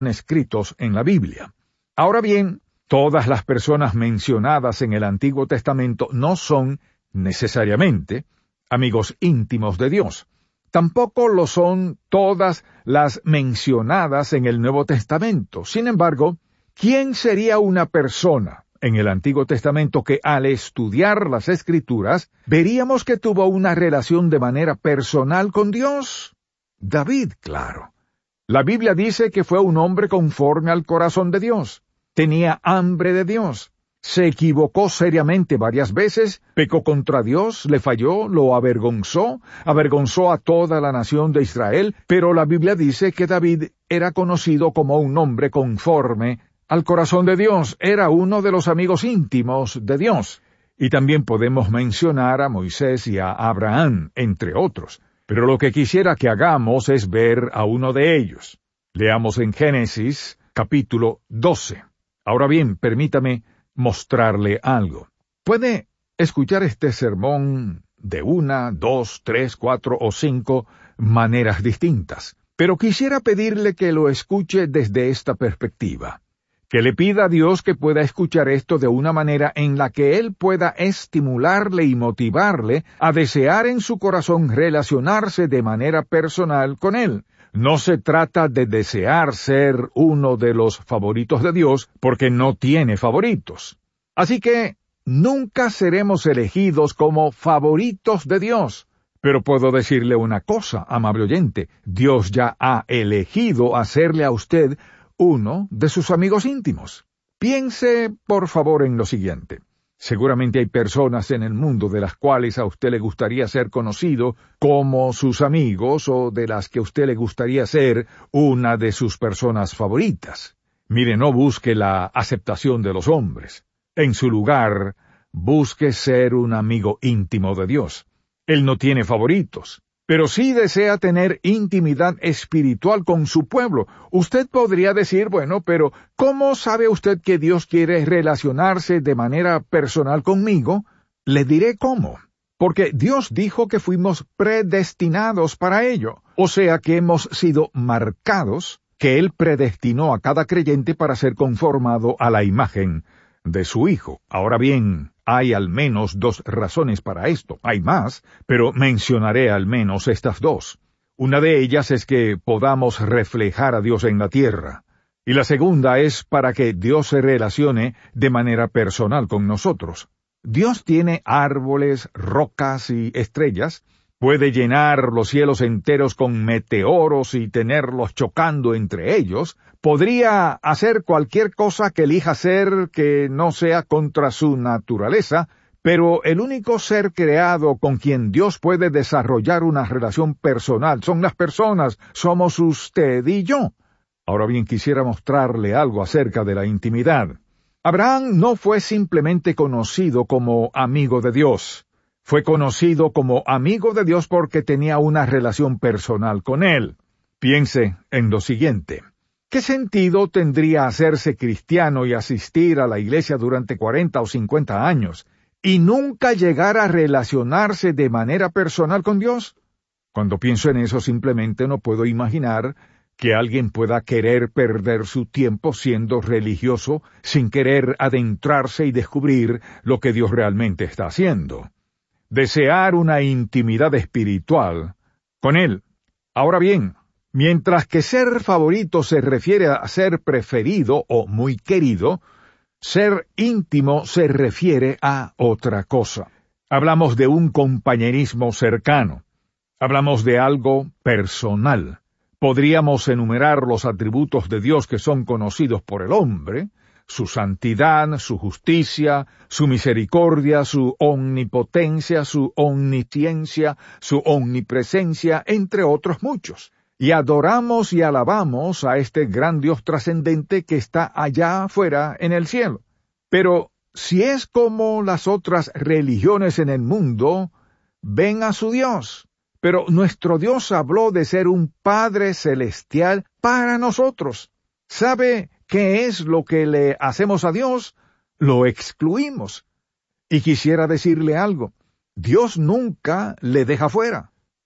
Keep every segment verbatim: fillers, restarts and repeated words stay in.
escritos en la Biblia. Ahora bien, todas las personas mencionadas en el Antiguo Testamento no son, necesariamente, amigos íntimos de Dios. Tampoco lo son todas las mencionadas en el Nuevo Testamento. Sin embargo, ¿quién sería una persona en el Antiguo Testamento que al estudiar las Escrituras veríamos que tuvo una relación de manera personal con Dios? David, claro. La Biblia dice que fue un hombre conforme al corazón de Dios. Tenía hambre de Dios. Se equivocó seriamente varias veces, pecó contra Dios, le falló, lo avergonzó, avergonzó a toda la nación de Israel, pero la Biblia dice que David era conocido como un hombre conforme al corazón de Dios, era uno de los amigos íntimos de Dios. Y también podemos mencionar a Moisés y a Abraham, entre otros. Pero lo que quisiera que hagamos es ver a uno de ellos. Leamos en Génesis, capítulo doce. Ahora bien, permítame mostrarle algo. Puede escuchar este sermón de una, dos, tres, cuatro o cinco maneras distintas, pero quisiera pedirle que lo escuche desde esta perspectiva, que le pida a Dios que pueda escuchar esto de una manera en la que Él pueda estimularle y motivarle a desear en su corazón relacionarse de manera personal con Él. No se trata de desear ser uno de los favoritos de Dios, porque no tiene favoritos. Así que nunca seremos elegidos como favoritos de Dios. Pero puedo decirle una cosa, amable oyente, Dios ya ha elegido hacerle a usted uno de sus amigos íntimos. Piense, por favor, en lo siguiente. Seguramente hay personas en el mundo de las cuales a usted le gustaría ser conocido como sus amigos o de las que a usted le gustaría ser una de sus personas favoritas. Mire, no busque la aceptación de los hombres. En su lugar, busque ser un amigo íntimo de Dios. Él no tiene favoritos, pero sí desea tener intimidad espiritual con su pueblo. Usted podría decir, bueno, pero ¿cómo sabe usted que Dios quiere relacionarse de manera personal conmigo? Le diré cómo. Porque Dios dijo que fuimos predestinados para ello. O sea que hemos sido marcados, que Él predestinó a cada creyente para ser conformado a la imagen de su Hijo. Ahora bien, hay al menos dos razones para esto. Hay más, pero mencionaré al menos estas dos. Una de ellas es que podamos reflejar a Dios en la tierra. Y la segunda es para que Dios se relacione de manera personal con nosotros. Dios tiene árboles, rocas y estrellas. Puede llenar los cielos enteros con meteoros y tenerlos chocando entre ellos. Podría hacer cualquier cosa que elija hacer que no sea contra su naturaleza, pero el único ser creado con quien Dios puede desarrollar una relación personal son las personas, somos usted y yo. Ahora bien, quisiera mostrarle algo acerca de la intimidad. Abraham no fue simplemente conocido como amigo de Dios. Fue conocido como amigo de Dios porque tenía una relación personal con Él. Piense en lo siguiente. ¿Qué sentido tendría hacerse cristiano y asistir a la iglesia durante cuarenta o cincuenta años y nunca llegar a relacionarse de manera personal con Dios? Cuando pienso en eso, simplemente no puedo imaginar que alguien pueda querer perder su tiempo siendo religioso sin querer adentrarse y descubrir lo que Dios realmente está haciendo. Desear una intimidad espiritual con Él. Ahora bien, mientras que ser favorito se refiere a ser preferido o muy querido, ser íntimo se refiere a otra cosa. Hablamos de un compañerismo cercano. Hablamos de algo personal. Podríamos enumerar los atributos de Dios que son conocidos por el hombre, su santidad, su justicia, su misericordia, su omnipotencia, su omnisciencia, su omnipresencia, entre otros muchos. Y adoramos y alabamos a este gran Dios trascendente que está allá afuera en el cielo. Pero si es como las otras religiones en el mundo, ven a su Dios. Pero nuestro Dios habló de ser un Padre celestial para nosotros. ¿Sabe qué es lo que le hacemos a Dios? Lo excluimos. Y quisiera decirle algo. Dios nunca le deja fuera.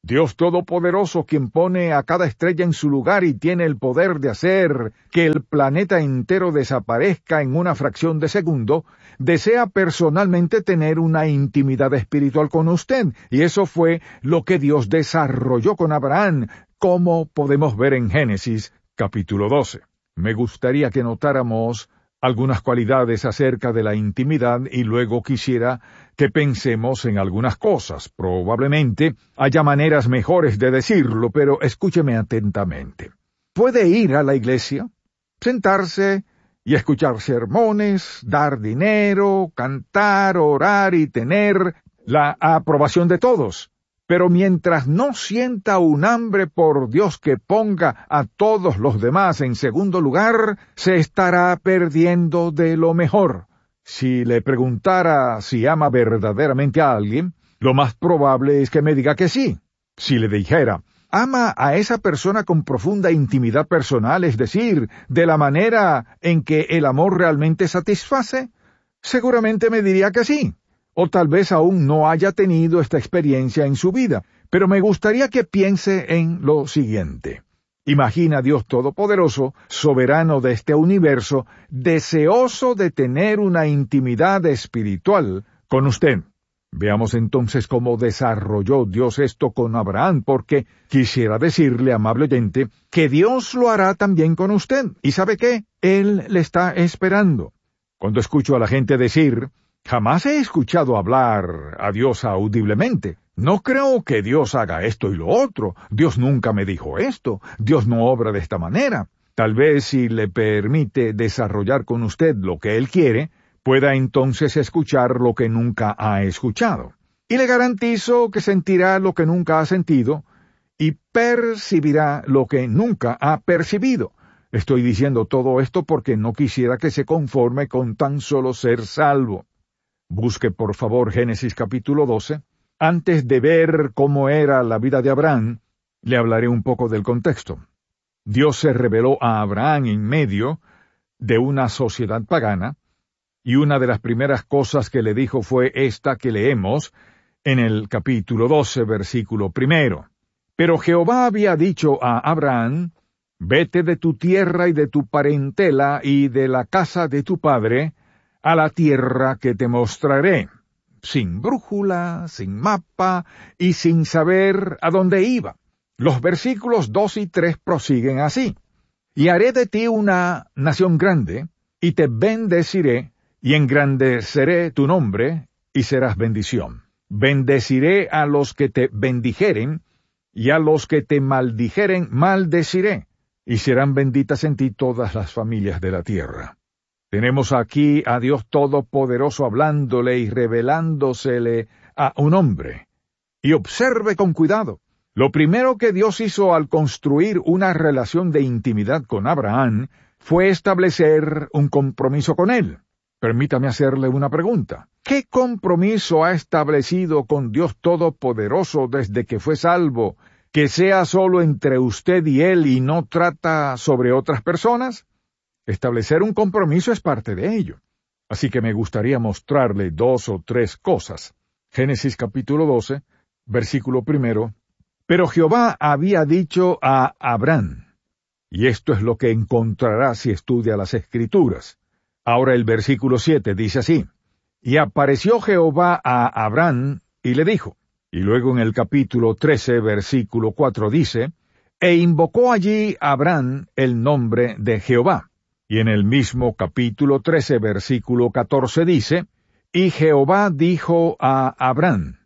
Dios Todopoderoso, quien pone a cada estrella en su lugar y tiene el poder de hacer que el planeta entero desaparezca en una fracción de segundo, desea personalmente tener una intimidad espiritual con usted, y eso fue lo que Dios desarrolló con Abraham, como podemos ver en Génesis capítulo doce. Me gustaría que notáramos algunas cualidades acerca de la intimidad y luego quisiera que pensemos en algunas cosas. Probablemente haya maneras mejores de decirlo, pero escúcheme atentamente. Puede ir a la iglesia, sentarse y escuchar sermones, dar dinero, cantar, orar y tener la aprobación de todos. Pero mientras no sienta un hambre por Dios que ponga a todos los demás en segundo lugar, se estará perdiendo de lo mejor. Si le preguntara si ama verdaderamente a alguien, lo más probable es que me diga que sí. Si le dijera, ¿ama a esa persona con profunda intimidad personal, es decir, de la manera en que el amor realmente satisface? Seguramente me diría que sí. O tal vez aún no haya tenido esta experiencia en su vida, pero me gustaría que piense en lo siguiente. Imagina a Dios Todopoderoso, soberano de este universo, deseoso de tener una intimidad espiritual con usted. Veamos entonces cómo desarrolló Dios esto con Abraham, porque quisiera decirle, amable oyente, que Dios lo hará también con usted. ¿Y sabe qué? Él le está esperando. Cuando escucho a la gente decir, jamás he escuchado hablar a Dios audiblemente. No creo que Dios haga esto y lo otro. Dios nunca me dijo esto. Dios no obra de esta manera. Tal vez si le permite desarrollar con usted lo que Él quiere, pueda entonces escuchar lo que nunca ha escuchado. Y le garantizo que sentirá lo que nunca ha sentido y percibirá lo que nunca ha percibido. Estoy diciendo todo esto porque no quisiera que se conforme con tan solo ser salvo. Busque por favor Génesis capítulo doce. Antes de ver cómo era la vida de Abraham, le hablaré un poco del contexto. Dios se reveló a Abraham en medio de una sociedad pagana, y una de las primeras cosas que le dijo fue esta que leemos en el capítulo doce, versículo primero. Pero Jehová había dicho a Abraham, vete de tu tierra y de tu parentela y de la casa de tu padre, a la tierra que te mostraré, sin brújula, sin mapa y sin saber a dónde iba. Los versículos dos y tres prosiguen así. Y haré de ti una nación grande, y te bendeciré, y engrandeceré tu nombre, y serás bendición. Bendeciré a los que te bendijeren, y a los que te maldijeren maldeciré, y serán benditas en ti todas las familias de la tierra. Tenemos aquí a Dios Todopoderoso hablándole y revelándosele a un hombre. Y observe con cuidado. Lo primero que Dios hizo al construir una relación de intimidad con Abraham fue establecer un compromiso con él. Permítame hacerle una pregunta. ¿Qué compromiso ha establecido con Dios Todopoderoso desde que fue salvo, que sea solo entre usted y él y no trata sobre otras personas? Establecer un compromiso es parte de ello. Así que me gustaría mostrarle dos o tres cosas. Génesis capítulo doce, versículo primero. Pero Jehová había dicho a Abraham, y esto es lo que encontrará si estudia las Escrituras. Ahora el versículo siete dice así, y apareció Jehová a Abraham y le dijo, y luego en el capítulo trece, versículo cuatro dice, e invocó allí Abraham el nombre de Jehová. Y en el mismo capítulo trece, versículo catorce dice, y Jehová dijo a Abraham.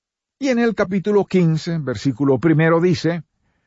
Y en el capítulo quince, versículo primero dice,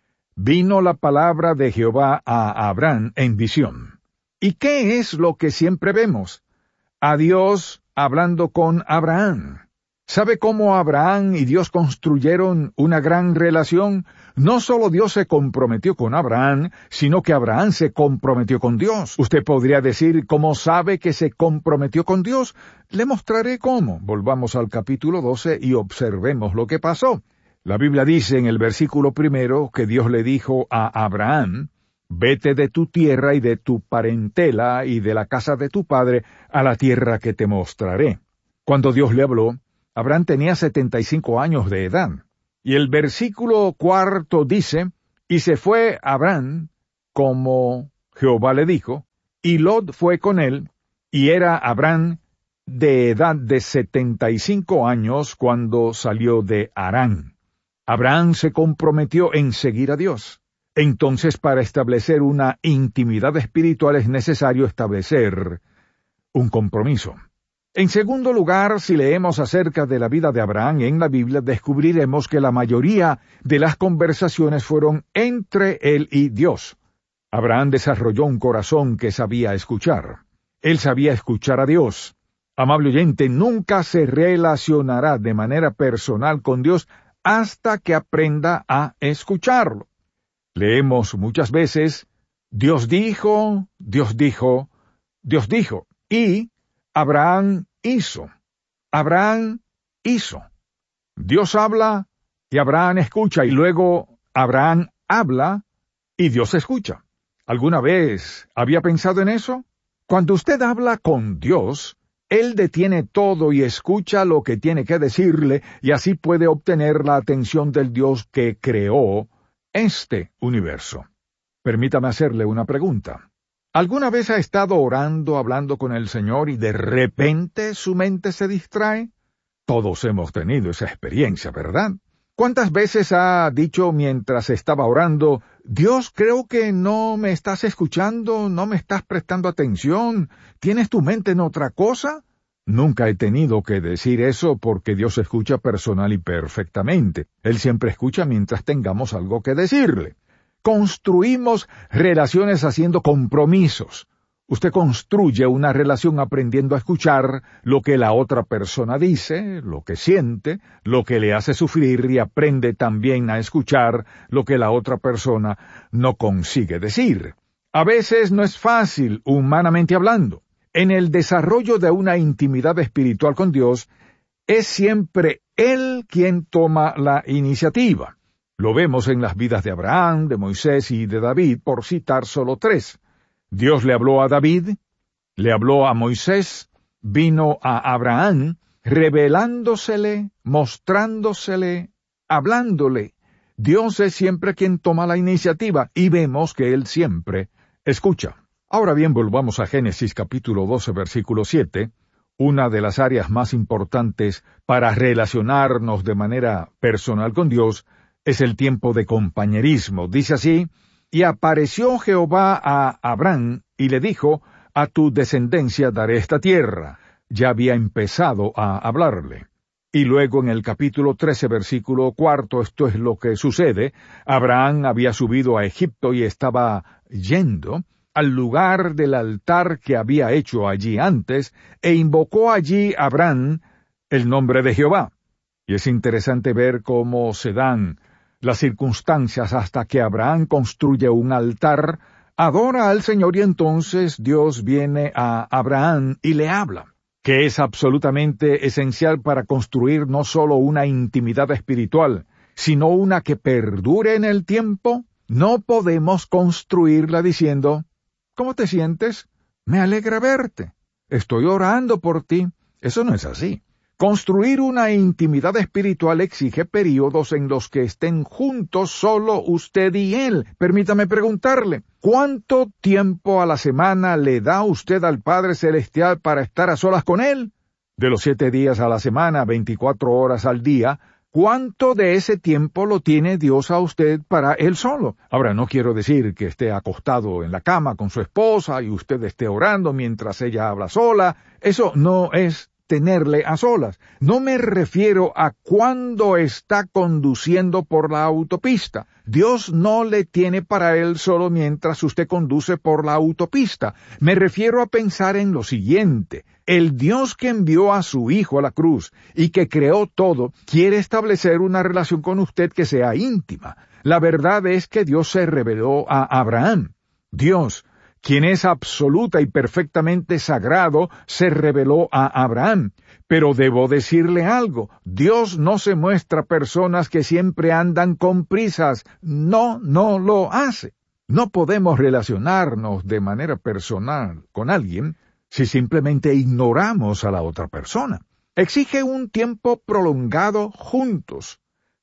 vino la palabra de Jehová a Abraham en visión. ¿Y qué es lo que siempre vemos? A Dios hablando con Abraham. ¿Sabe cómo Abraham y Dios construyeron una gran relación? No solo Dios se comprometió con Abraham, sino que Abraham se comprometió con Dios. Usted podría decir, ¿cómo sabe que se comprometió con Dios? Le mostraré cómo. Volvamos al capítulo doce y observemos lo que pasó. La Biblia dice en el versículo primero que Dios le dijo a Abraham, vete de tu tierra y de tu parentela y de la casa de tu padre a la tierra que te mostraré. Cuando Dios le habló, Abraham tenía setenta y cinco años de edad. Y el versículo cuarto dice, y se fue Abraham, como Jehová le dijo, y Lot fue con él, y era Abraham de edad de setenta y cinco años cuando salió de Harán. Abraham se comprometió en seguir a Dios. Entonces, para establecer una intimidad espiritual es necesario establecer un compromiso. En segundo lugar, si leemos acerca de la vida de Abraham en la Biblia, descubriremos que la mayoría de las conversaciones fueron entre él y Dios. Abraham desarrolló un corazón que sabía escuchar. Él sabía escuchar a Dios. Amable oyente, nunca se relacionará de manera personal con Dios hasta que aprenda a escucharlo. Leemos muchas veces, Dios dijo, Dios dijo, Dios dijo, y Abraham hizo. Abraham hizo. Dios habla y Abraham escucha, y luego Abraham habla y Dios escucha. ¿Alguna vez había pensado en eso? Cuando usted habla con Dios, Él detiene todo y escucha lo que tiene que decirle, y así puede obtener la atención del Dios que creó este universo. Permítame hacerle una pregunta. ¿Alguna vez ha estado orando, hablando con el Señor, y de repente su mente se distrae? Todos hemos tenido esa experiencia, ¿verdad? ¿Cuántas veces ha dicho mientras estaba orando, Dios, creo que no me estás escuchando, no me estás prestando atención, ¿tienes tu mente en otra cosa? Nunca he tenido que decir eso porque Dios escucha personal y perfectamente. Él siempre escucha mientras tengamos algo que decirle. Construimos relaciones haciendo compromisos. Usted construye una relación aprendiendo a escuchar lo que la otra persona dice, lo que siente, lo que le hace sufrir, y aprende también a escuchar lo que la otra persona no consigue decir. A veces no es fácil, humanamente hablando. En el desarrollo de una intimidad espiritual con Dios, es siempre Él quien toma la iniciativa. Lo vemos en las vidas de Abraham, de Moisés y de David, por citar solo tres. Dios le habló a David, le habló a Moisés, vino a Abraham, revelándosele, mostrándosele, hablándole. Dios es siempre quien toma la iniciativa, y vemos que Él siempre escucha. Ahora bien, volvamos a Génesis capítulo doce, versículo siete, una de las áreas más importantes para relacionarnos de manera personal con Dios es el tiempo de compañerismo. Dice así, y apareció Jehová a Abraham y le dijo, a tu descendencia daré esta tierra. Ya había empezado a hablarle. Y luego en el capítulo trece, versículo cuarto, esto es lo que sucede. Abraham había subido a Egipto y estaba yendo al lugar del altar que había hecho allí antes, e invocó allí Abraham el nombre de Jehová. Y es interesante ver cómo se dan las circunstancias hasta que Abraham construye un altar, adora al Señor, y entonces Dios viene a Abraham y le habla, que es absolutamente esencial para construir no solo una intimidad espiritual, sino una que perdure en el tiempo. No podemos construirla diciendo, ¿cómo te sientes? Me alegra verte. Estoy orando por ti. Eso no es así. Construir una intimidad espiritual exige períodos en los que estén juntos solo usted y Él. Permítame preguntarle, ¿cuánto tiempo a la semana le da usted al Padre Celestial para estar a solas con Él? De los siete días a la semana, veinticuatro horas al día, ¿cuánto de ese tiempo lo tiene Dios a usted para Él solo? Ahora, no quiero decir que esté acostado en la cama con su esposa y usted esté orando mientras ella habla sola. Eso no es tenerle a solas. No me refiero a cuando está conduciendo por la autopista. Dios no le tiene para Él solo mientras usted conduce por la autopista. Me refiero a pensar en lo siguiente. El Dios que envió a su Hijo a la cruz y que creó todo, quiere establecer una relación con usted que sea íntima. La verdad es que Dios se reveló a Abraham. Dios, quien es absoluta y perfectamente sagrado, se reveló a Abraham. Pero debo decirle algo, Dios no se muestra a personas que siempre andan con prisas. No, no lo hace. No podemos relacionarnos de manera personal con alguien si simplemente ignoramos a la otra persona. Exige un tiempo prolongado juntos.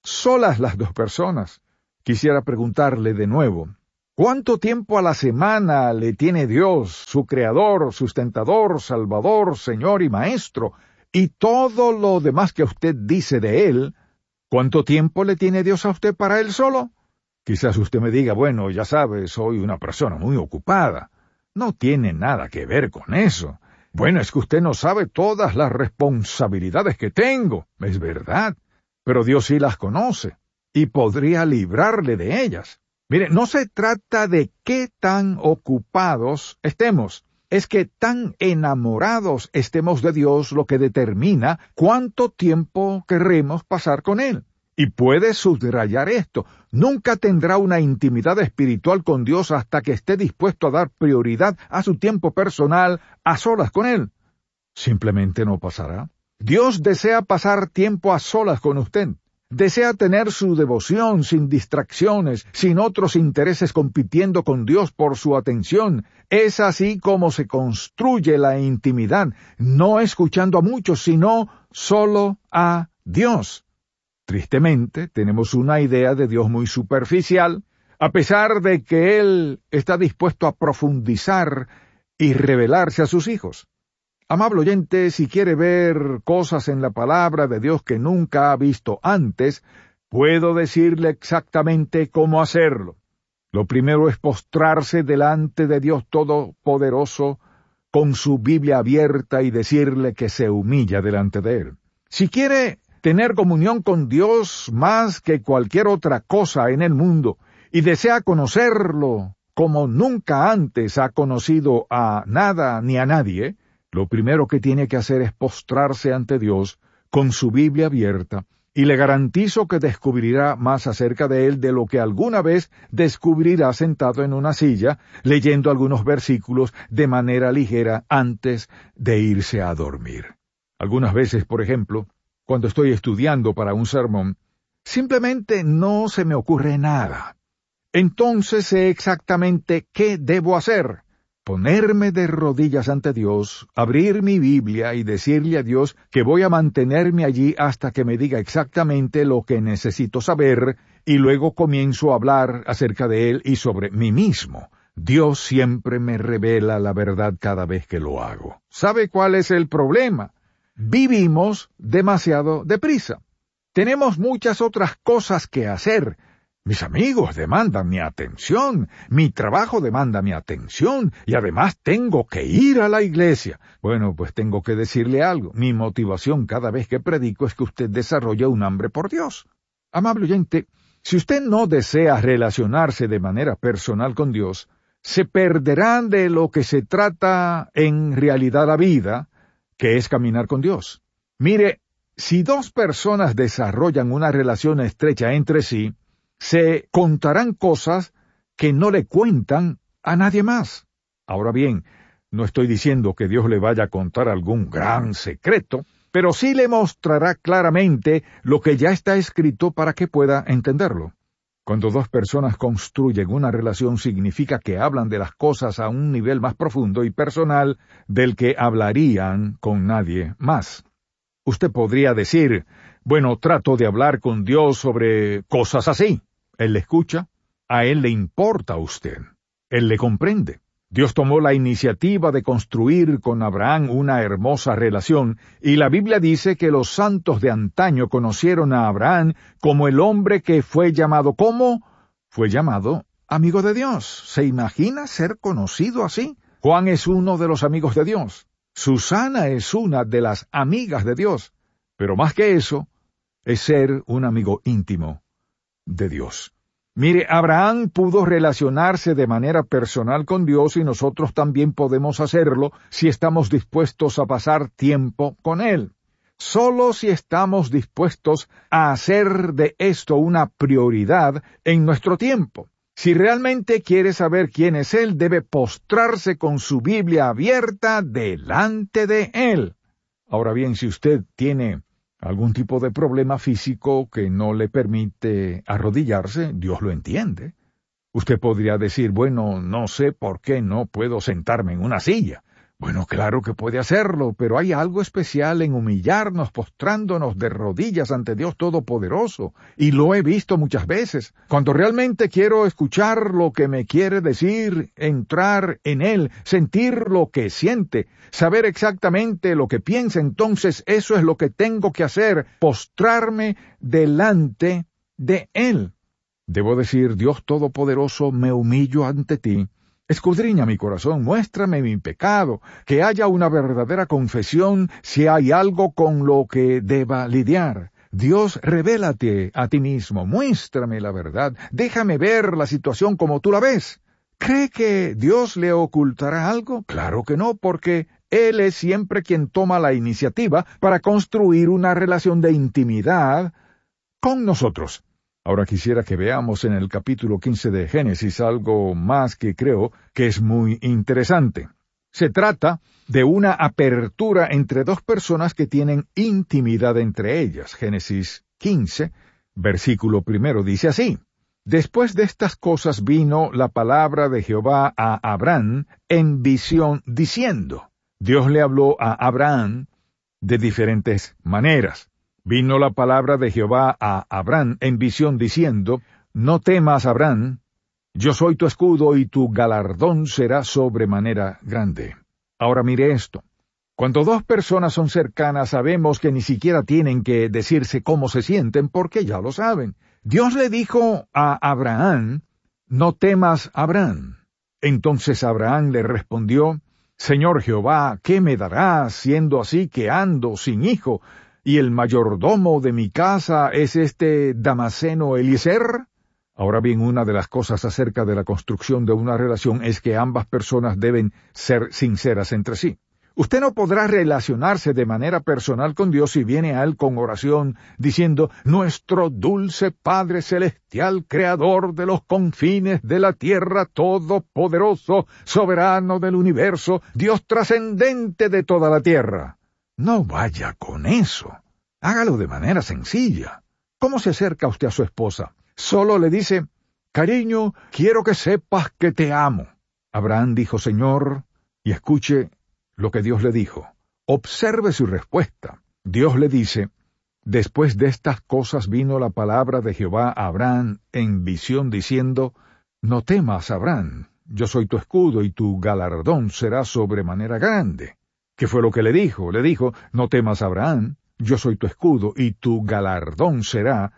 solas las dos personas, quisiera preguntarle de nuevo, ¿cuánto tiempo a la semana le tiene Dios, su Creador, sustentador, Salvador, Señor y Maestro, y todo lo demás que usted dice de Él? ¿Cuánto tiempo le tiene Dios a usted para Él solo? Quizás usted me diga, bueno, ya sabe, soy una persona muy ocupada. No tiene nada que ver con eso. Bueno, es que usted no sabe todas las responsabilidades que tengo, es verdad, pero Dios sí las conoce, y podría librarle de ellas. Mire, no se trata de qué tan ocupados estemos, es que tan enamorados estemos de Dios lo que determina cuánto tiempo querremos pasar con Él. Y puede subrayar esto, nunca tendrá una intimidad espiritual con Dios hasta que esté dispuesto a dar prioridad a su tiempo personal a solas con Él. Simplemente no pasará. Dios desea pasar tiempo a solas con usted. Desea tener su devoción sin distracciones, sin otros intereses compitiendo con Dios por su atención. Es así como se construye la intimidad, no escuchando a muchos, sino solo a Dios. Tristemente, tenemos una idea de Dios muy superficial, a pesar de que Él está dispuesto a profundizar y revelarse a sus hijos. Amable oyente, si quiere ver cosas en la palabra de Dios que nunca ha visto antes, puedo decirle exactamente cómo hacerlo. Lo primero es postrarse delante de Dios Todopoderoso con su Biblia abierta y decirle que se humilla delante de Él. Si quiere tener comunión con Dios más que cualquier otra cosa en el mundo y desea conocerlo como nunca antes ha conocido a nada ni a nadie, lo primero que tiene que hacer es postrarse ante Dios con su Biblia abierta, y le garantizo que descubrirá más acerca de Él de lo que alguna vez descubrirá sentado en una silla, leyendo algunos versículos de manera ligera antes de irse a dormir. Algunas veces, por ejemplo, cuando estoy estudiando para un sermón, simplemente no se me ocurre nada. Entonces sé exactamente qué debo hacer. Ponerme de rodillas ante Dios, abrir mi Biblia y decirle a Dios que voy a mantenerme allí hasta que me diga exactamente lo que necesito saber, y luego comienzo a hablar acerca de Él y sobre mí mismo. Dios siempre me revela la verdad cada vez que lo hago. ¿Sabe cuál es el problema? Vivimos demasiado deprisa. Tenemos muchas otras cosas que hacer. Mis amigos demandan mi atención, mi trabajo demanda mi atención, y además tengo que ir a la iglesia. Bueno, pues tengo que decirle algo. Mi motivación cada vez que predico es que usted desarrolle un hambre por Dios. Amable oyente, si usted no desea relacionarse de manera personal con Dios, se perderán de lo que se trata en realidad la vida, que es caminar con Dios. Mire, si dos personas desarrollan una relación estrecha entre sí, se contarán cosas que no le cuentan a nadie más. Ahora bien, no estoy diciendo que Dios le vaya a contar algún gran secreto, pero sí le mostrará claramente lo que ya está escrito para que pueda entenderlo. Cuando dos personas construyen una relación significa que hablan de las cosas a un nivel más profundo y personal del que hablarían con nadie más. Usted podría decir, bueno, trato de hablar con Dios sobre cosas así. Él le escucha, a Él le importa a usted. Él le comprende. Dios tomó la iniciativa de construir con Abraham una hermosa relación, y la Biblia dice que los santos de antaño conocieron a Abraham como el hombre que fue llamado, ¿cómo? Fue llamado amigo de Dios. ¿Se imagina ser conocido así? Juan es uno de los amigos de Dios. Susana es una de las amigas de Dios. Pero más que eso, es ser un amigo íntimo de Dios. Mire, Abraham pudo relacionarse de manera personal con Dios y nosotros también podemos hacerlo si estamos dispuestos a pasar tiempo con Él. Solo si estamos dispuestos a hacer de esto una prioridad en nuestro tiempo. Si realmente quiere saber quién es Él, debe postrarse con su Biblia abierta delante de Él. Ahora bien, si usted tiene algún tipo de problema físico que no le permite arrodillarse, Dios lo entiende. Usted podría decir, bueno, no sé por qué no puedo sentarme en una silla. Bueno, claro que puede hacerlo, pero hay algo especial en humillarnos, postrándonos de rodillas ante Dios Todopoderoso, y lo he visto muchas veces. Cuando realmente quiero escuchar lo que me quiere decir, entrar en Él, sentir lo que siente, saber exactamente lo que piensa, entonces eso es lo que tengo que hacer, postrarme delante de Él. Debo decir, Dios Todopoderoso, me humillo ante ti. Escudriña mi corazón, muéstrame mi pecado, que haya una verdadera confesión si hay algo con lo que deba lidiar. Dios, revélate a ti mismo, muéstrame la verdad, déjame ver la situación como tú la ves. ¿Cree que Dios le ocultará algo? Claro que no, porque Él es siempre quien toma la iniciativa para construir una relación de intimidad con nosotros. Ahora quisiera que veamos en el capítulo quince de Génesis algo más que creo que es muy interesante. Se trata de una apertura entre dos personas que tienen intimidad entre ellas. Génesis quince, versículo primero, dice así: Después de estas cosas vino la palabra de Jehová a Abraham en visión, diciendo. Dios le habló a Abraham de diferentes maneras. Vino la palabra de Jehová a Abraham en visión diciendo, No temas, Abraham, yo soy tu escudo y tu galardón será sobremanera grande. Ahora mire esto. Cuando dos personas son cercanas sabemos que ni siquiera tienen que decirse cómo se sienten porque ya lo saben. Dios le dijo a Abraham, No temas, Abraham. Entonces Abraham le respondió, Señor Jehová, ¿qué me darás siendo así que ando sin hijo? ¿Y el mayordomo de mi casa es este Damaseno Eliezer? Ahora bien, una de las cosas acerca de la construcción de una relación es que ambas personas deben ser sinceras entre sí. Usted no podrá relacionarse de manera personal con Dios si viene a Él con oración, diciendo, Nuestro dulce Padre Celestial, Creador de los confines de la tierra, Todopoderoso, Soberano del universo, Dios trascendente de toda la tierra. No vaya con eso. Hágalo de manera sencilla. ¿Cómo se acerca usted a su esposa? Solo le dice, Cariño, quiero que sepas que te amo. Abraham dijo, Señor, y escuche lo que Dios le dijo. Observe su respuesta. Dios le dice, Después de estas cosas vino la palabra de Jehová a Abraham en visión diciendo, No temas, Abraham, yo soy tu escudo y tu galardón será sobremanera grande. ¿Qué fue lo que le dijo? Le dijo, no temas, Abraham, yo soy tu escudo, y tu galardón será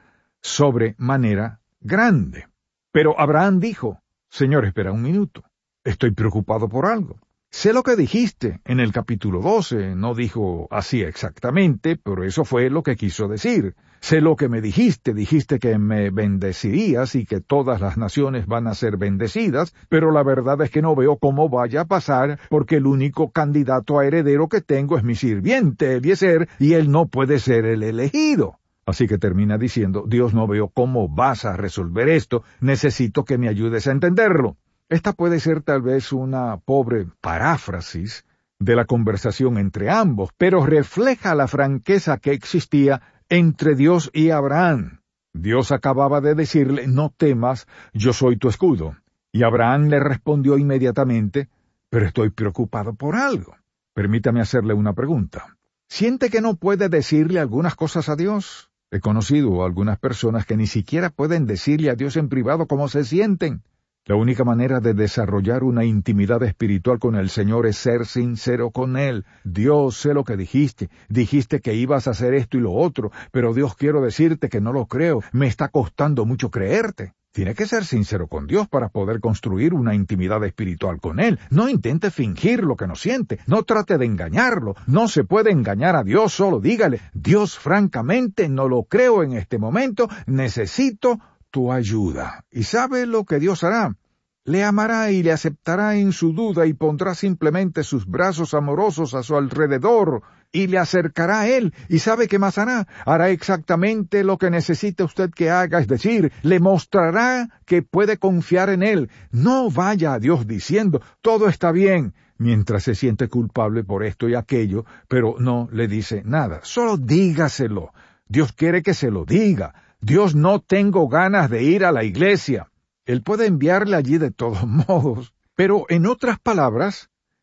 sobremanera grande. Pero Abraham dijo, Señor, espera un minuto, estoy preocupado por algo. Sé lo que dijiste en el capítulo doce, no dijo así exactamente, pero eso fue lo que quiso decir. Sé lo que me dijiste, dijiste que me bendecirías y que todas las naciones van a ser bendecidas, pero la verdad es que no veo cómo vaya a pasar, porque el único candidato a heredero que tengo es mi sirviente Eliezer, y él no puede ser el elegido. Así que termina diciendo, Dios, no veo cómo vas a resolver esto, necesito que me ayudes a entenderlo. Esta puede ser tal vez una pobre paráfrasis de la conversación entre ambos, pero refleja la franqueza que existía entre Dios y Abraham. Dios acababa de decirle, no temas, yo soy tu escudo. Y Abraham le respondió inmediatamente, pero estoy preocupado por algo. Permítame hacerle una pregunta. ¿Siente que no puede decirle algunas cosas a Dios? He conocido a algunas personas que ni siquiera pueden decirle a Dios en privado cómo se sienten. La única manera de desarrollar una intimidad espiritual con el Señor es ser sincero con Él. Dios, sé lo que dijiste. Dijiste que ibas a hacer esto y lo otro, pero Dios, quiero decirte que no lo creo. Me está costando mucho creerte. Tiene que ser sincero con Dios para poder construir una intimidad espiritual con Él. No intente fingir lo que no siente. No trate de engañarlo. No se puede engañar a Dios, solo dígale, Dios, francamente, no lo creo en este momento. Necesito tu ayuda. ¿Y sabe lo que Dios hará? Le amará y le aceptará en su duda y pondrá simplemente sus brazos amorosos a su alrededor y le acercará a Él. ¿Y sabe qué más hará? Hará exactamente lo que necesita usted que haga, es decir, le mostrará que puede confiar en Él. No vaya a Dios diciendo, todo está bien, mientras se siente culpable por esto y aquello, pero no le dice nada. Solo dígaselo. Dios quiere que se lo diga. Dios, no tengo ganas de ir a la iglesia. Él puede enviarle allí de todos modos. Pero en otras palabras,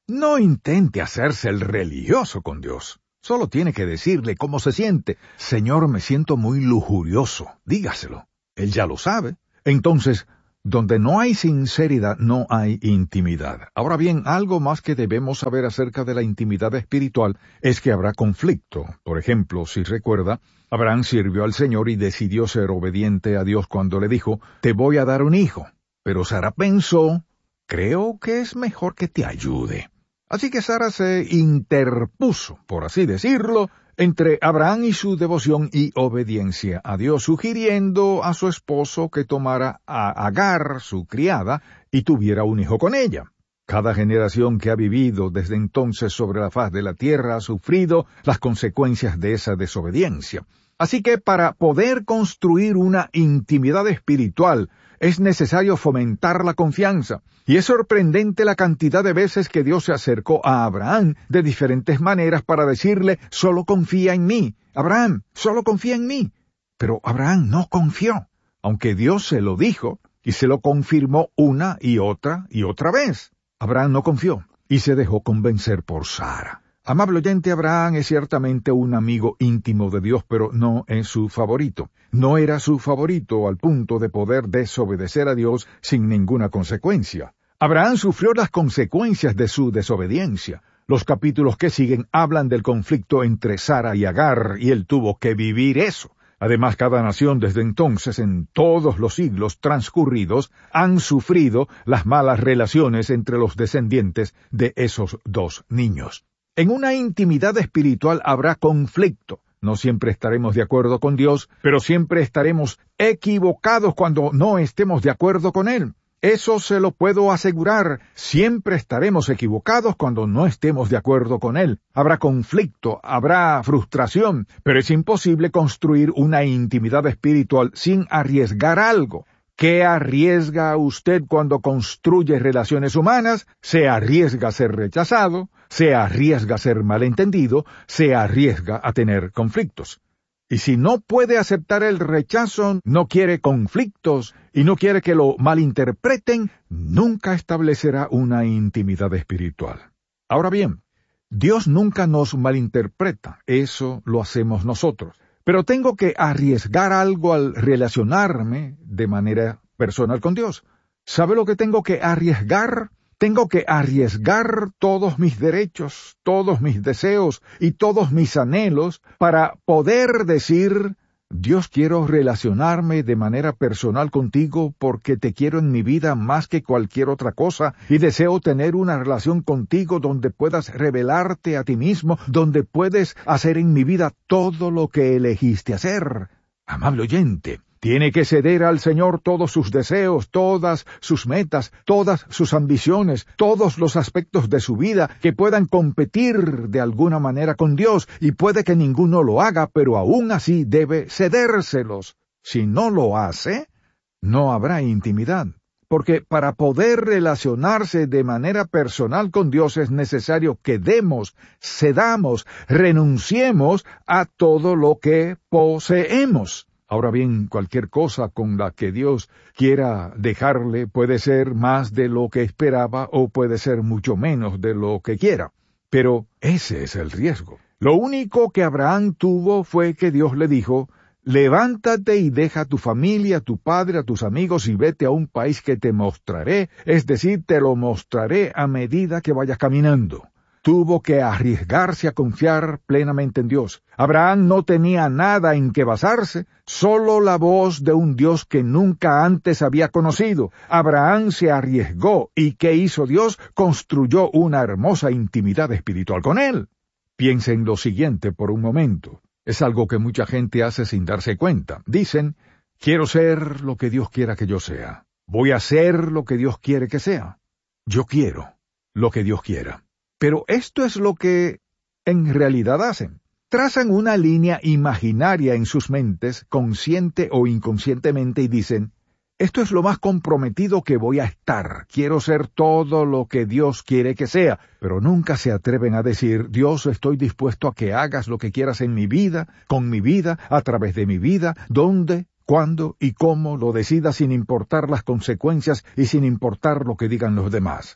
No intente hacerse el religioso con Dios. Solo tiene que decirle cómo se siente. Señor, me siento muy lujurioso. Dígaselo. Él ya lo sabe. Entonces, donde no hay sinceridad, no hay intimidad. Ahora bien, algo más que debemos saber acerca de la intimidad espiritual es que habrá conflicto. Por ejemplo, si recuerda, Abraham sirvió al Señor y decidió ser obediente a Dios cuando le dijo, te voy a dar un hijo. Pero Sara pensó, creo que es mejor que te ayude. Así que Sara se interpuso, por así decirlo, entre Abraham y su devoción y obediencia a Dios, sugiriendo a su esposo que tomara a Agar, su criada, y tuviera un hijo con ella. Cada generación que ha vivido desde entonces sobre la faz de la tierra ha sufrido las consecuencias de esa desobediencia. Así que para poder construir una intimidad espiritual, es necesario fomentar la confianza. Y es sorprendente la cantidad de veces que Dios se acercó a Abraham de diferentes maneras para decirle, solo confía en mí. Abraham, solo confía en mí. Pero Abraham no confió, aunque Dios se lo dijo y se lo confirmó una y otra y otra vez. Abraham no confió y se dejó convencer por Sara. Amable oyente, Abraham es ciertamente un amigo íntimo de Dios, pero no es su favorito. No era su favorito al punto de poder desobedecer a Dios sin ninguna consecuencia. Abraham sufrió las consecuencias de su desobediencia. Los capítulos que siguen hablan del conflicto entre Sara y Agar, y él tuvo que vivir eso. Además, cada nación desde entonces, en todos los siglos transcurridos, han sufrido las malas relaciones entre los descendientes de esos dos niños. En una intimidad espiritual habrá conflicto. No siempre estaremos de acuerdo con Dios, pero siempre estaremos equivocados cuando no estemos de acuerdo con Él. Eso se lo puedo asegurar. Siempre estaremos equivocados cuando no estemos de acuerdo con Él. Habrá conflicto, habrá frustración, pero es imposible construir una intimidad espiritual sin arriesgar algo. ¿Qué arriesga usted cuando construye relaciones humanas? Se arriesga a ser rechazado, se arriesga a ser malentendido, se arriesga a tener conflictos. Y si no puede aceptar el rechazo, no quiere conflictos y no quiere que lo malinterpreten, nunca establecerá una intimidad espiritual. Ahora bien, Dios nunca nos malinterpreta, eso lo hacemos nosotros. Pero tengo que arriesgar algo al relacionarme de manera personal con Dios. ¿Sabe lo que tengo que arriesgar? Tengo que arriesgar todos mis derechos, todos mis deseos y todos mis anhelos para poder decir, Dios, quiero relacionarme de manera personal contigo porque te quiero en mi vida más que cualquier otra cosa y deseo tener una relación contigo donde puedas revelarte a ti mismo, donde puedes hacer en mi vida todo lo que elegiste hacer. Amable oyente, tiene que ceder al Señor todos sus deseos, todas sus metas, todas sus ambiciones, todos los aspectos de su vida que puedan competir de alguna manera con Dios, y puede que ninguno lo haga, pero aún así debe cedérselos. Si no lo hace, no habrá intimidad. Porque para poder relacionarse de manera personal con Dios es necesario que demos, cedamos, renunciemos a todo lo que poseemos. Ahora bien, cualquier cosa con la que Dios quiera dejarle puede ser más de lo que esperaba o puede ser mucho menos de lo que quiera. Pero ese es el riesgo. Lo único que Abraham tuvo fue que Dios le dijo, levántate y deja a tu familia, a tu padre, a tus amigos y vete a un país que te mostraré, es decir, te lo mostraré a medida que vayas caminando. Tuvo que arriesgarse a confiar plenamente en Dios. Abraham no tenía nada en que basarse, solo la voz de un Dios que nunca antes había conocido. Abraham se arriesgó, ¿y qué hizo Dios? Construyó una hermosa intimidad espiritual con Él. Piensa en lo siguiente por un momento. Es algo que mucha gente hace sin darse cuenta. Dicen, quiero ser lo que Dios quiera que yo sea. Voy a ser lo que Dios quiere que sea. Yo quiero lo que Dios quiera. Pero esto es lo que en realidad hacen. Trazan una línea imaginaria en sus mentes, consciente o inconscientemente, y dicen, esto es lo más comprometido que voy a estar. Quiero ser todo lo que Dios quiere que sea. Pero nunca se atreven a decir, Dios, estoy dispuesto a que hagas lo que quieras en mi vida, con mi vida, a través de mi vida, donde, cuándo y cómo lo decidas sin importar las consecuencias y sin importar lo que digan los demás.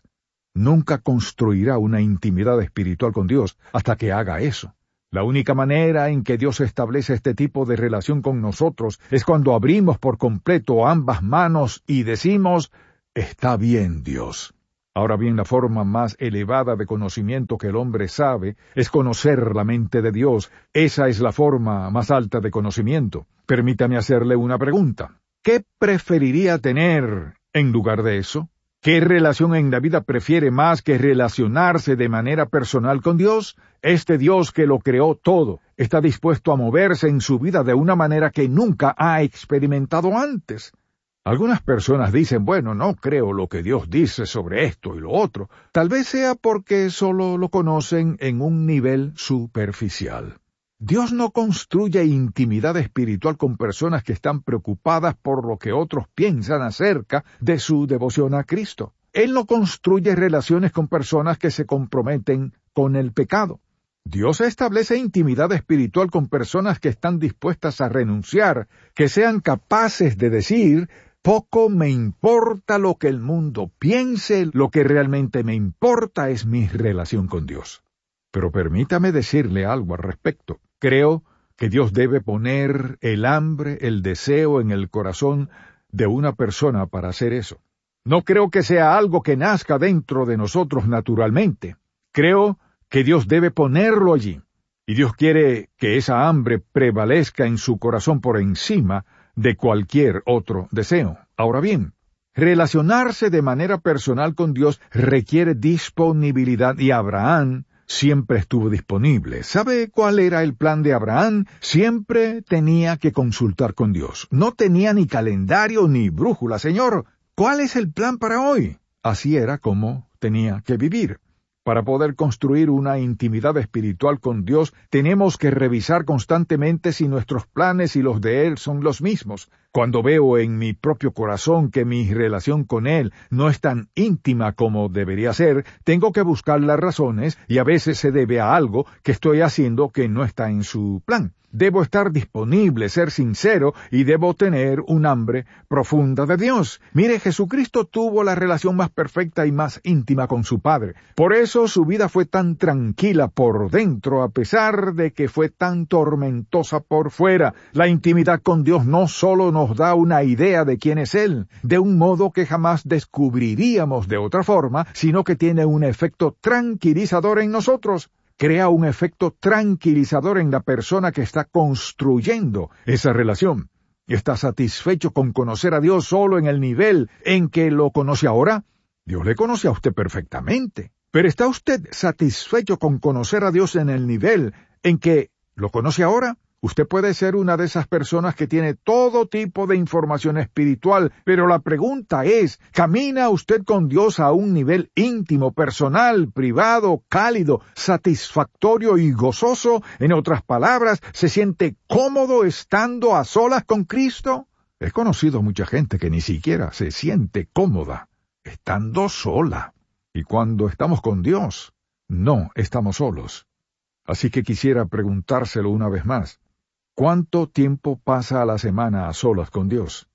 nunca construirá una intimidad espiritual con Dios hasta que haga eso. La única manera en que Dios establece este tipo de relación con nosotros es cuando abrimos por completo ambas manos y decimos, «Está bien, Dios». Ahora bien, la forma más elevada de conocimiento que el hombre sabe es conocer la mente de Dios. Esa es la forma más alta de conocimiento. Permítame hacerle una pregunta. ¿Qué preferiría tener en lugar de eso? ¿Qué relación en la vida prefiere más que relacionarse de manera personal con Dios? Este Dios que lo creó todo está dispuesto a moverse en su vida de una manera que nunca ha experimentado antes. Algunas personas dicen, bueno, no creo lo que Dios dice sobre esto y lo otro. Tal vez sea porque solo lo conocen en un nivel superficial. Dios no construye intimidad espiritual con personas que están preocupadas por lo que otros piensan acerca de su devoción a Cristo. Él no construye relaciones con personas que se comprometen con el pecado. Dios establece intimidad espiritual con personas que están dispuestas a renunciar, que sean capaces de decir, poco me importa lo que el mundo piense, lo que realmente me importa es mi relación con Dios. Pero permítame decirle algo al respecto. Creo que Dios debe poner el hambre, el deseo en el corazón de una persona para hacer eso. No creo que sea algo que nazca dentro de nosotros naturalmente. Creo que Dios debe ponerlo allí. Y Dios quiere que esa hambre prevalezca en su corazón por encima de cualquier otro deseo. Ahora bien, relacionarse de manera personal con Dios requiere disponibilidad y Abraham siempre estuvo disponible. ¿Sabe cuál era el plan de Abraham? Siempre tenía que consultar con Dios. No tenía ni calendario ni brújula. Señor, ¿cuál es el plan para hoy? Así era como tenía que vivir. Para poder construir una intimidad espiritual con Dios, tenemos que revisar constantemente si nuestros planes y los de Él son los mismos. Cuando veo en mi propio corazón que mi relación con Él no es tan íntima como debería ser, tengo que buscar las razones y a veces se debe a algo que estoy haciendo que no está en su plan. Debo estar disponible, ser sincero y debo tener un hambre profunda de Dios. Mire, Jesucristo tuvo la relación más perfecta y más íntima con su Padre. Por eso su vida fue tan tranquila por dentro, a pesar de que fue tan tormentosa por fuera. La intimidad con Dios no solo nos da una idea de quién es Él, de un modo que jamás descubriríamos de otra forma, sino que tiene un efecto tranquilizador en nosotros. Crea un efecto tranquilizador en la persona que está construyendo esa relación. ¿Está satisfecho con conocer a Dios solo en el nivel en que lo conoce ahora? Dios le conoce a usted perfectamente. Pero ¿está usted satisfecho con conocer a Dios en el nivel en que lo conoce ahora? Usted puede ser una de esas personas que tiene todo tipo de información espiritual, pero la pregunta es, ¿camina usted con Dios a un nivel íntimo, personal, privado, cálido, satisfactorio y gozoso? En otras palabras, ¿se siente cómodo estando a solas con Cristo? He conocido mucha gente que ni siquiera se siente cómoda estando sola. Y cuando estamos con Dios, no estamos solos. Así que quisiera preguntárselo una vez más. ¿Cuánto tiempo pasa a la semana a solas con Dios?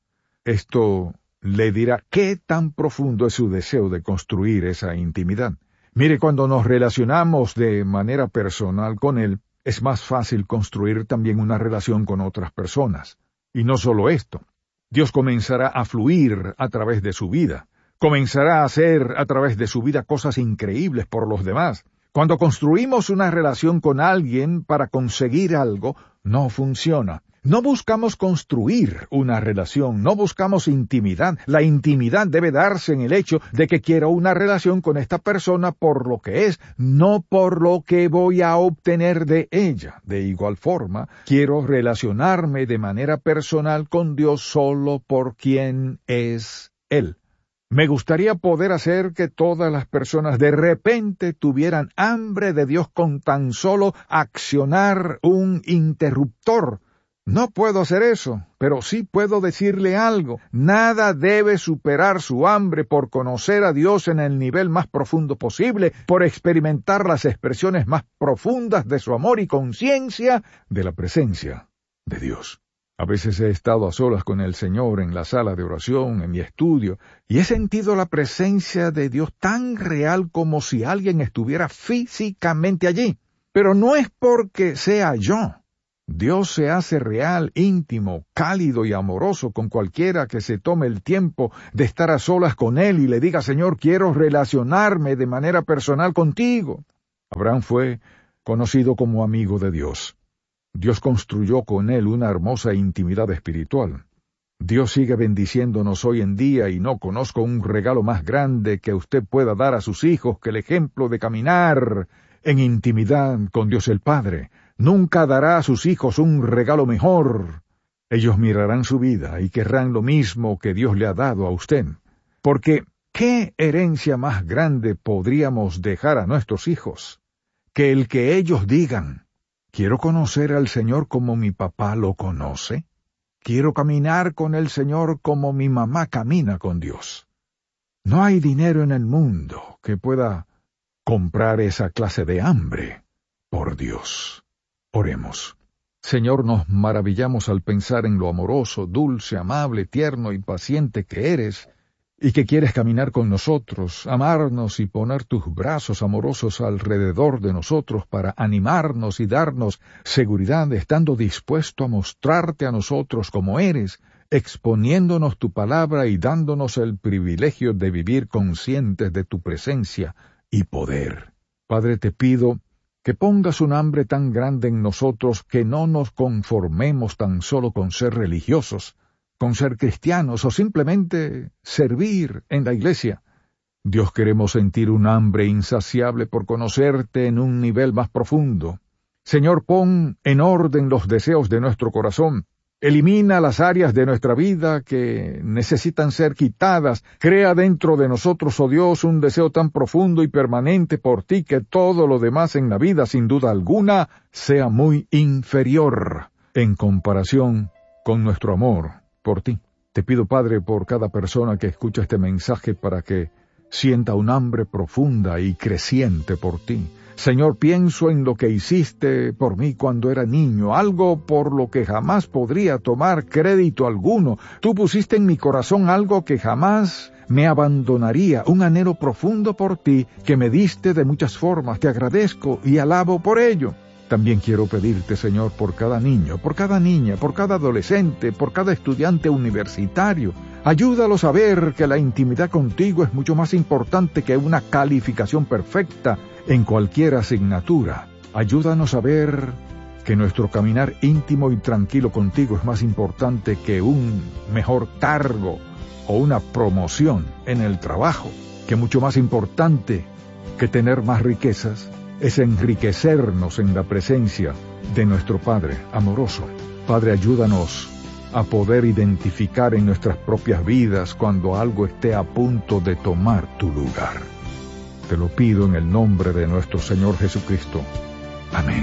Esto le dirá qué tan profundo es su deseo de construir esa intimidad. Mire, cuando nos relacionamos de manera personal con Él, es más fácil construir también una relación con otras personas. Y no solo esto. Dios comenzará a fluir a través de su vida. Comenzará a hacer a través de su vida cosas increíbles por los demás. Cuando construimos una relación con alguien para conseguir algo, no funciona. No buscamos construir una relación, no buscamos intimidad. La intimidad debe darse en el hecho de que quiero una relación con esta persona por lo que es, no por lo que voy a obtener de ella. De igual forma, quiero relacionarme de manera personal con Dios solo por quien es Él. Me gustaría poder hacer que todas las personas de repente tuvieran hambre de Dios con tan solo accionar un interruptor. No puedo hacer eso, pero sí puedo decirle algo. Nada debe superar su hambre por conocer a Dios en el nivel más profundo posible, por experimentar las expresiones más profundas de su amor y conciencia de la presencia de Dios. A veces he estado a solas con el Señor en la sala de oración, en mi estudio, y he sentido la presencia de Dios tan real como si alguien estuviera físicamente allí. Pero no es porque sea yo. Dios se hace real, íntimo, cálido y amoroso con cualquiera que se tome el tiempo de estar a solas con Él y le diga, Señor, quiero relacionarme de manera personal contigo. Abraham fue conocido como amigo de Dios. Dios construyó con él una hermosa intimidad espiritual. Dios sigue bendiciéndonos hoy en día y no conozco un regalo más grande que usted pueda dar a sus hijos que el ejemplo de caminar en intimidad con Dios el Padre. Nunca dará a sus hijos un regalo mejor. Ellos mirarán su vida y querrán lo mismo que Dios le ha dado a usted. Porque, ¿qué herencia más grande podríamos dejar a nuestros hijos que el que ellos digan, quiero conocer al Señor como mi papá lo conoce? Quiero caminar con el Señor como mi mamá camina con Dios. No hay dinero en el mundo que pueda comprar esa clase de hambre por Dios. Oremos. Señor, nos maravillamos al pensar en lo amoroso, dulce, amable, tierno y paciente que eres, y que quieres caminar con nosotros, amarnos y poner tus brazos amorosos alrededor de nosotros para animarnos y darnos seguridad, estando dispuesto a mostrarte a nosotros como eres, exponiéndonos tu palabra y dándonos el privilegio de vivir conscientes de tu presencia y poder. Padre, te pido que pongas un hambre tan grande en nosotros que no nos conformemos tan solo con ser religiosos, con ser cristianos o simplemente servir en la iglesia. Dios, queremos sentir un hambre insaciable por conocerte en un nivel más profundo. Señor, pon en orden los deseos de nuestro corazón. Elimina las áreas de nuestra vida que necesitan ser quitadas. Crea dentro de nosotros, oh Dios, un deseo tan profundo y permanente por ti que todo lo demás en la vida, sin duda alguna, sea muy inferior en comparación con nuestro amor por ti. Te pido, Padre, por cada persona que escucha este mensaje para que sienta un hambre profunda y creciente por ti. Señor, pienso en lo que hiciste por mí cuando era niño, algo por lo que jamás podría tomar crédito alguno. Tú pusiste en mi corazón algo que jamás me abandonaría, un anhelo profundo por ti que me diste de muchas formas. Te agradezco y alabo por ello. También quiero pedirte, Señor, por cada niño, por cada niña, por cada adolescente, por cada estudiante universitario. Ayúdalos a ver que la intimidad contigo es mucho más importante que una calificación perfecta en cualquier asignatura. Ayúdanos a ver que nuestro caminar íntimo y tranquilo contigo es más importante que un mejor cargo o una promoción en el trabajo, que mucho más importante que tener más riquezas es enriquecernos en la presencia de nuestro Padre amoroso. Padre, ayúdanos a poder identificar en nuestras propias vidas cuando algo esté a punto de tomar tu lugar. Te lo pido en el nombre de nuestro Señor Jesucristo. Amén.